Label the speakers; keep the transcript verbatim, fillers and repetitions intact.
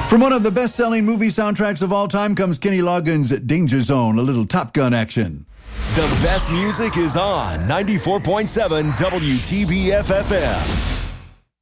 Speaker 1: From one of the best-selling movie soundtracks of all time comes Kenny Loggins' Danger Zone, a little Top Gun action.
Speaker 2: The best music is on ninety-four point seven W T B F F M.